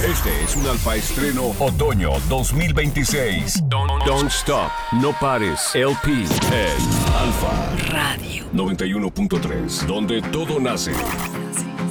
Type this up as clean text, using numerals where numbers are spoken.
Este es un Alfa Estreno Otoño 2026. Don't Stop, No Pares, LP en Alfa Radio 91.3, donde todo nace.